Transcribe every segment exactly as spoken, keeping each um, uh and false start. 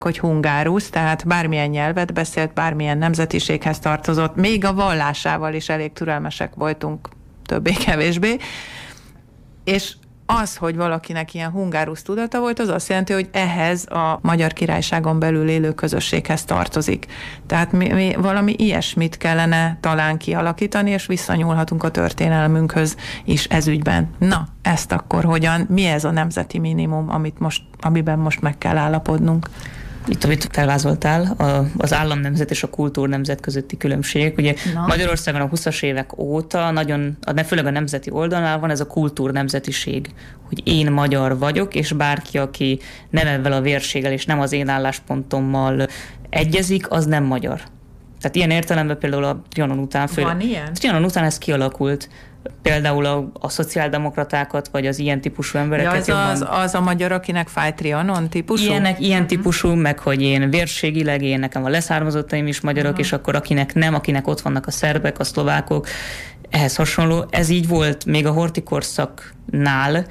hogy hungárusz, tehát bármilyen nyelvet beszélt, bármilyen nemzetiséghez tartozott, még a vallásával is elég türelmesek voltunk, többé-kevésbé. És az, hogy valakinek ilyen hungárusz tudata volt, az azt jelenti, hogy ehhez a Magyar Királyságon belül élő közösséghez tartozik. Tehát mi, mi valami ilyesmit kellene talán kialakítani, és visszanyúlhatunk a történelmünkhöz is ezügyben. Na, ezt akkor hogyan, mi ez a nemzeti minimum, amit most, amiben most meg kell állapodnunk? Itt, amit felvázoltál, az államnemzet és a kultúrnemzet közötti különbségek. Ugye Na. Magyarországon a huszas évek óta nagyon, főleg a nemzeti oldalnál van ez a kultúrnemzetiség, hogy én magyar vagyok, és bárki, aki nem ebben a vérséggel és nem az én álláspontommal egyezik, az nem magyar. Tehát ilyen értelemben például a Trianon után... Fő, van ilyen? Trianon után ez kialakult. Például a, a szociáldemokratákat, vagy az ilyen típusú embereket. Ja, az, az, az a magyar, akinek fáj Trianon típusú? Ilyenek, ilyen típusú, meg hogy én vérségileg, én nekem a leszármazottaim is magyarok, uh-huh. és akkor akinek nem, akinek ott vannak a szerbek, a szlovákok, ehhez hasonló. Ez így volt még a Horthy korszaknál.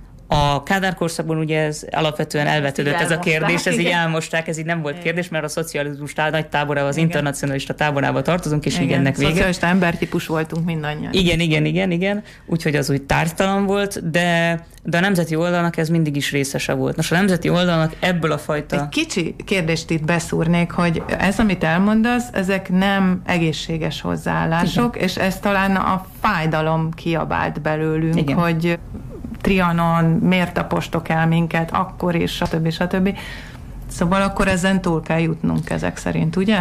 A Kádár korszakban ugye ez alapvetően elvetődött ez a kérdés, ez így elmosták, ez így nem volt kérdés, mert a szocializmus nagy táborába, az igen. internacionalista táborába tartozunk, és igen, így ennek vége. Szocialista embertípus voltunk mindannyian. Igen, igen, igen, igen, úgyhogy az úgy tárgytalan volt, de, de a nemzeti oldalnak ez mindig is részese volt. Most a nemzeti oldalnak ebből a fajta... Egy kicsi kérdést itt beszúrnék, hogy ez, amit elmondasz, ezek nem egészséges hozzáállások, igen. és ez talán a fájdalom kiabált belőlünk, igen. hogy Trianon, miért tapostok el minket, akkor is, stb. stb. Szóval akkor ezen túl kell jutnunk ezek szerint, ugye?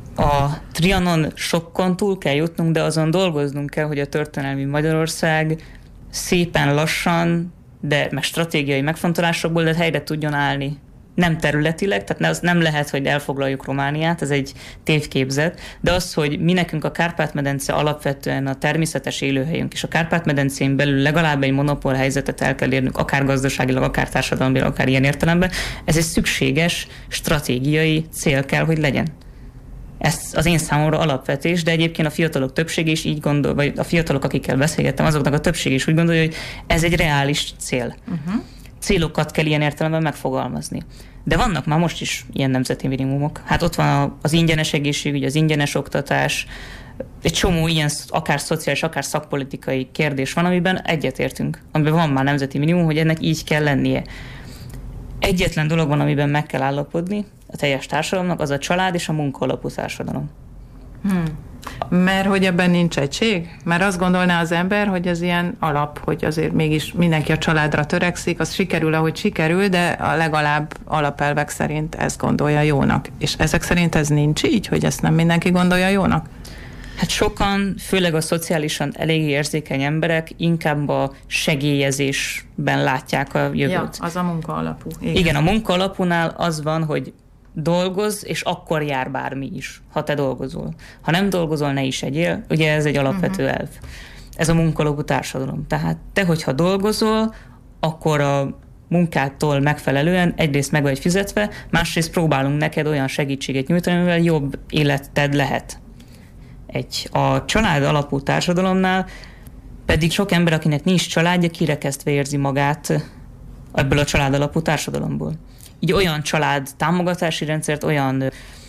A Trianon sokkon túl kell jutnunk, de azon dolgoznunk kell, hogy a történelmi Magyarország szépen lassan, de meg stratégiai megfontolásokból, de helyre tudjon állni. Nem területileg, tehát az nem lehet, hogy elfoglaljuk Romániát, ez egy tévképzet, de az, hogy mi nekünk a Kárpát-medence alapvetően a természetes élőhelyünk, és a Kárpát-medencén belül legalább egy monopól helyzetet el kell érnünk, akár gazdaságilag, akár társadalmilag, akár ilyen értelemben, ez egy szükséges stratégiai cél kell, hogy legyen. Ez az én számomra alapvetés, de egyébként a fiatalok többsége is így gondol, vagy a fiatalok, akikkel beszélgettem, azoknak a többsége is úgy gondolja, hogy ez egy reális cél. Uh-huh. Célokat kell ilyen értelemben megfogalmazni. De vannak már most is ilyen nemzeti minimumok. Hát ott van az ingyenes egészségügy, az ingyenes oktatás, egy csomó ilyen akár szociális, akár szakpolitikai kérdés van, amiben egyetértünk, amiben van már nemzeti minimum, hogy ennek így kell lennie. Egyetlen dolog van, amiben meg kell állapodni a teljes társadalomnak, az a család és a munka alapú társadalom. Hmm. Mert hogy ebben nincs egység? Mert azt gondolná az ember, hogy ez ilyen alap, hogy azért mégis mindenki a családra törekszik, az sikerül, ahogy sikerül, de a legalább alapelvek szerint ezt gondolja jónak. És ezek szerint ez nincs így, hogy ezt nem mindenki gondolja jónak? Hát sokan, főleg a szociálisan eléggé érzékeny emberek inkább a segélyezésben látják a jövőt. Ja, az a munka alapú. Igen, Igen a munka alapúnál az van, hogy dolgozz, és akkor jár bármi is, ha te dolgozol. Ha nem dolgozol, ne is egyél. Ugye ez egy alapvető uh-huh. elv. Ez a munkalapú társadalom. Tehát te, hogyha dolgozol, akkor a munkától megfelelően egyrészt meg vagy fizetve, másrészt próbálunk neked olyan segítséget nyújtani, amivel jobb életed lehet. Egy a család alapú társadalomnál pedig sok ember, akinek nincs családja, kirekesztve érzi magát ebből a család alapú társadalomból. Így olyan család támogatási rendszert, olyan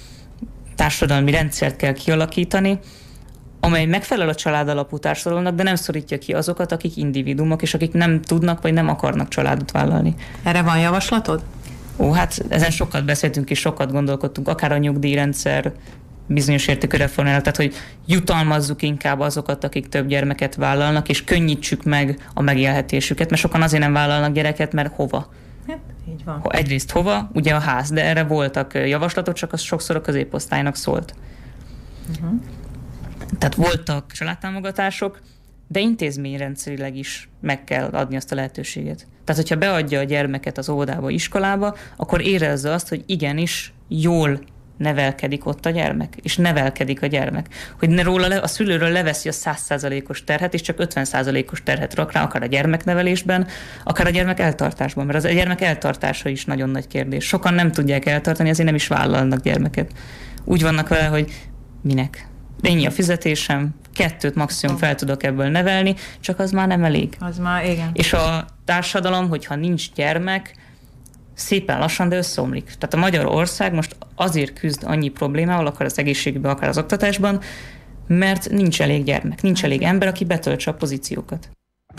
társadalmi rendszert kell kialakítani, amely megfelel a család alapú társadalomnak, de nem szorítja ki azokat, akik individumok, és akik nem tudnak, vagy nem akarnak családot vállalni. Erre van javaslatod? Ó, hát ezen sokat beszéltünk, és sokat gondolkodtunk, akár a nyugdíjrendszer bizonyos értékű reformjára, tehát hogy jutalmazzuk inkább azokat, akik több gyermeket vállalnak, és könnyítsük meg a megélhetésüket, mert sokan azért nem vállalnak gyereket, mert hova? Hát, így van. Egyrészt hova? Ugye a ház, de erre voltak javaslatok, csak az sokszor a középosztálynak szólt. Uh-huh. Tehát voltak családtámogatások, de intézményrendszerileg is meg kell adni azt a lehetőséget. Tehát, hogyha beadja a gyermeket az óvodába, iskolába, akkor érezze azt, hogy igenis jól nevelkedik ott a gyermek, és nevelkedik a gyermek. Hogy ne róla le, a szülőről leveszi a száz százalékos terhet, és csak ötven százalékos terhet rak rá, akár a gyermeknevelésben, akár a gyermek eltartásban, mert az a gyermek eltartása is nagyon nagy kérdés. Sokan nem tudják eltartani, ezért nem is vállalnak gyermeket. Úgy vannak vele, hogy minek? Ennyi a fizetésem, kettőt maximum fel tudok ebből nevelni, csak az már nem elég. Az már, igen. És a társadalom, hogyha nincs gyermek, szépen lassan, de összeomlik. Tehát a Magyarország most azért küzd annyi problémával, akár az egészségügyben, akár az oktatásban, mert nincs elég gyermek, nincs elég ember, aki betöltse a pozíciókat.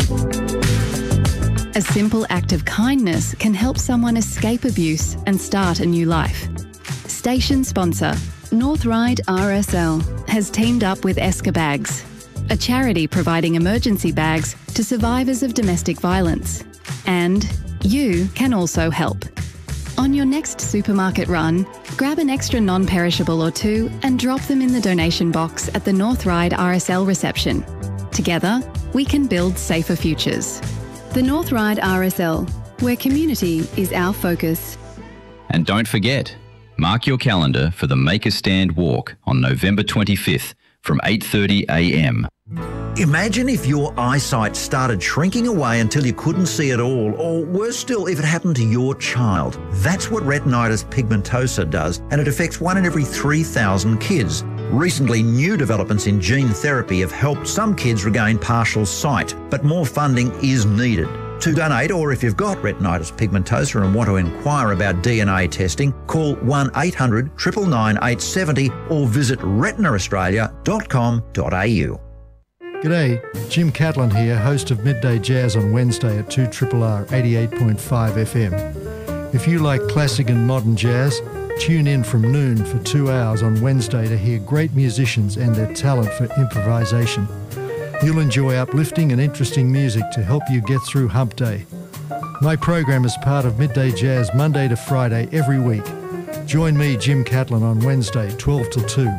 A simple act of kindness can help someone escape abuse and start a new life. Station sponsor North Ryde R S L has teamed up with Esker Bags, a charity providing emergency bags to survivors of domestic violence. And you can also help. On your next supermarket run, grab an extra non-perishable or two and drop them in the donation box at the North Ryde R S L reception. Together, we can build safer futures. The North Ryde R S L, where community is our focus. And don't forget, mark your calendar for the Make a Stand walk on November twenty-fifth from eight thirty a m. Imagine if your eyesight started shrinking away until you couldn't see at all, or worse still, if it happened to your child. That's what retinitis pigmentosa does, and it affects one in every three thousand kids. Recently, new developments in gene therapy have helped some kids regain partial sight, but more funding is needed. To donate, or if you've got retinitis pigmentosa and want to inquire about D N A testing, call one eight hundred nine nine nine eight seven zero or visit retina australia dot com dot a u. G'day, Jim Catlin here, host of Midday Jazz on Wednesday at two R R R eighty-eight point five F M. If you like classic and modern jazz, tune in from noon for two hours on Wednesday to hear great musicians and their talent for improvisation. You'll enjoy uplifting and interesting music to help you get through hump day. My program is part of Midday Jazz Monday to Friday every week. Join me, Jim Catlin, on Wednesday, twelve till two.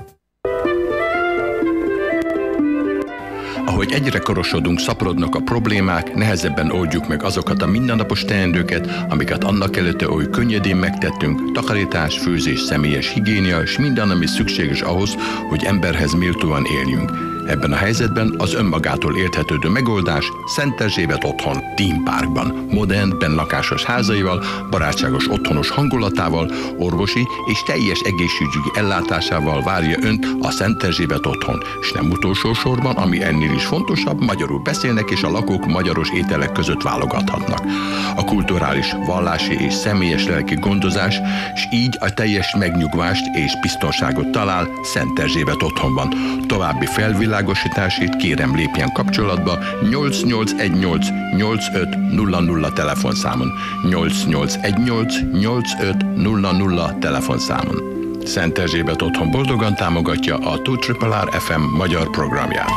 Ahogy egyre korosodunk, szaporodnak a problémák, nehezebben oldjuk meg azokat a mindennapos teendőket, amiket annak előtte oly könnyedén megtettünk, takarítás, főzés, személyes higiénia, és minden, ami szükséges ahhoz, hogy emberhez méltóan éljünk. Ebben a helyzetben az önmagától érthetődő megoldás Szent Erzsébet otthon, Theme Parkban, modern, bennlakásos házaival, barátságos otthonos hangulatával, orvosi és teljes egészségügyi ellátásával várja önt a Szent Erzsébet otthon, és nem utolsó sorban, ami ennél is fontosabb, magyarul beszélnek és a lakók magyaros ételek között válogathatnak. A kulturális, vallási és személyes lelki gondozás, és így a teljes megnyugvást és biztonságot talál Szent Erzsébet otthonban. További felvilágosításért kérem lépjen kapcsolatba nyolc nyolc egy nyolc nyolc öt nulla nulla telefonszámon. nyolc nyolc egy nyolc nyolc öt nulla nulla telefonszámon. Szent Erzsébet otthon boldogan támogatja a két R R R F M magyar programját.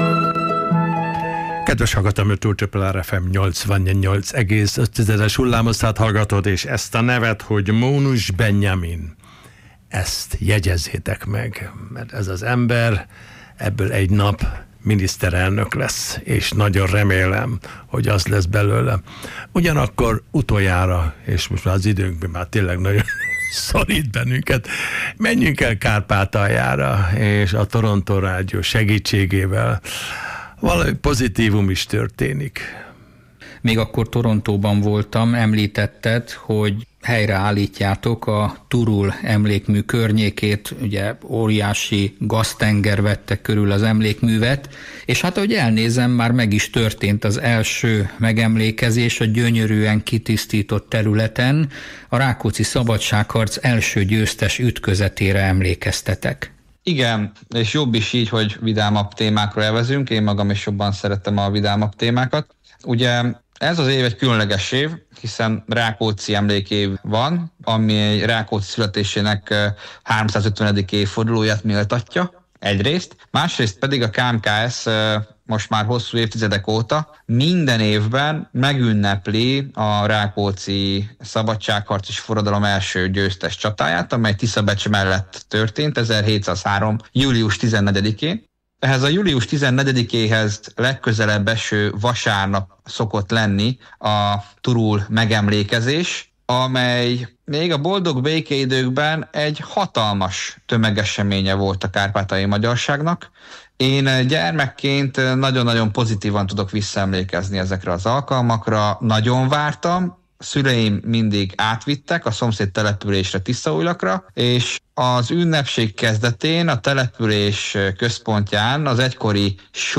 Kedves hallgatom, a két R R R F M nyolcvannyolc egész öt hullámosztát hallgatod, és ezt a nevet, hogy Mónus Benjamin, ezt jegyezzétek meg, mert ez az ember ebből egy nap miniszterelnök lesz, és nagyon remélem, hogy az lesz belőle. Ugyanakkor utoljára, és most már az időnkben már tényleg nagyon szorít bennünket, menjünk el Kárpátaljára, és a Toronto Rádió segítségével valami pozitívum is történik. Még akkor Torontóban voltam, említetted, hogy helyreállítjátok a Turul emlékmű környékét, ugye óriási gaztenger vette körül az emlékművet, és hát ahogy elnézem, már meg is történt az első megemlékezés a gyönyörűen kitisztított területen, a Rákóczi szabadságharc első győztes ütközetére emlékeztetek. Igen, és jobb is így, hogy vidámabb témákra elvezünk, én magam is jobban szeretem a vidámabb témákat. Ugye ez az év egy különleges év, hiszen Rákóczi emlékév van, ami egy Rákóczi születésének háromszázötvenedik évfordulóját méltatja egyrészt, másrészt pedig a K M K S most már hosszú évtizedek óta minden évben megünnepli a Rákóczi szabadságharc és forradalom első győztes csatáját, amely Tiszabecs mellett történt ezerhétszázhárom. július tizennegyedikén. Ehhez a július tizennegyedikéhez legközelebb eső vasárnap szokott lenni a Turul megemlékezés, amely még a boldog békeidőkben egy hatalmas tömegeseménye volt a kárpátaljai magyarságnak. Én gyermekként nagyon-nagyon pozitívan tudok visszaemlékezni ezekre az alkalmakra, nagyon vártam, szüleim mindig átvittek a szomszéd településre, Tiszaújlakra, és az ünnepség kezdetén a település központján az egykori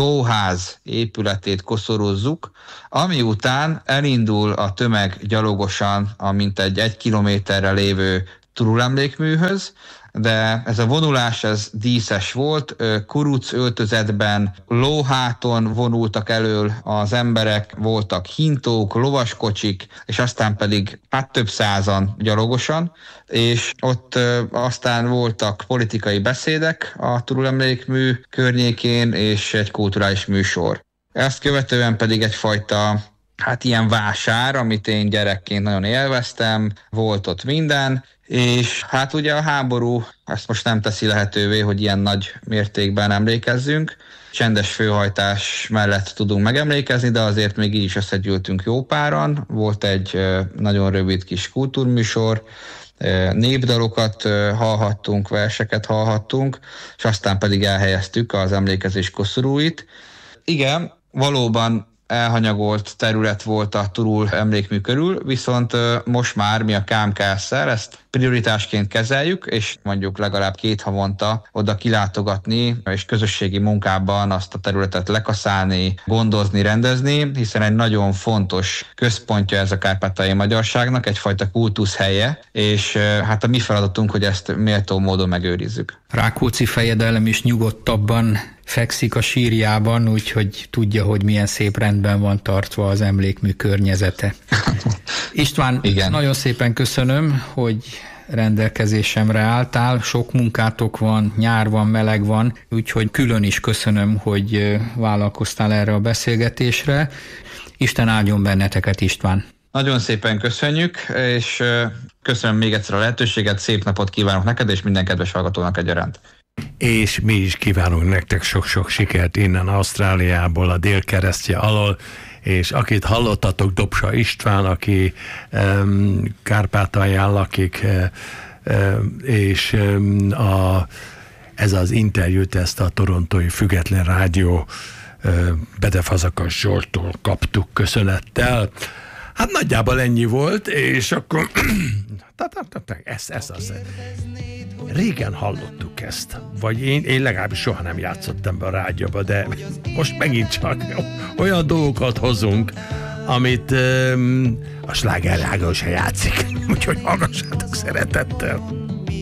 sóház épületét koszorozzuk, ami után elindul a tömeg gyalogosan a mintegy egy kilométerre lévő Turul emlékműhöz, de ez a vonulás ez díszes volt, kuruc öltözetben, lóháton vonultak elől az emberek, voltak hintók, lovaskocsik, és aztán pedig hát több százan gyalogosan, és ott aztán voltak politikai beszédek a Turul emlékmű környékén, és egy kulturális műsor. Ezt követően pedig egyfajta hát ilyen vásár, amit én gyerekként nagyon élveztem, volt ott minden, és hát ugye a háború ezt most nem teszi lehetővé, hogy ilyen nagy mértékben emlékezzünk. Csendes főhajtás mellett tudunk megemlékezni, de azért még így is összegyűltünk jó páran. Volt egy nagyon rövid kis kultúrműsor, népdalokat hallhattunk, verseket hallhattunk, és aztán pedig elhelyeztük az emlékezés koszorúit. Igen, valóban elhanyagolt terület volt a Turul emlékmű körül, viszont most már mi a ká em ká es-szel ezt prioritásként kezeljük, és mondjuk legalább két havonta oda kilátogatni, és közösségi munkában azt a területet lekaszálni, gondozni, rendezni, hiszen egy nagyon fontos központja ez a kárpátaljai magyarságnak, egyfajta kultuszhelye, és hát a mi feladatunk, hogy ezt méltó módon megőrizzük. Rákóczi fejedelem is nyugodtabban fekszik a sírjában, úgyhogy tudja, hogy milyen szép rendben van tartva az emlékmű környezete. István, igen. Nagyon szépen köszönöm, hogy rendelkezésemre álltál, sok munkátok van, nyár van, meleg van, úgyhogy külön is köszönöm, hogy vállalkoztál erre a beszélgetésre. Isten áldjon benneteket, István! Nagyon szépen köszönjük, és köszönöm még egyszer a lehetőséget, szép napot kívánok neked, és minden kedves hallgatónak egyaránt. És mi is kívánunk nektek sok-sok sikert innen Ausztráliából, a délkeresztje alól, és akit hallottatok, Dobsa István, aki um, Kárpátalján lakik, um, és um, a, ez az interjút, ezt a torontói Független Rádió um, Bede Fazakas Zsolttól kaptuk köszönettel. Hát nagyjából ennyi volt, és akkor ez, ez az. Régen hallottuk ezt, vagy én, én legalábbis soha nem játszottam be a rádióba, de most megint csak olyan dolgokat hozunk, amit um, a slágerrádió se játszik, úgyhogy hallgassátok szeretettel.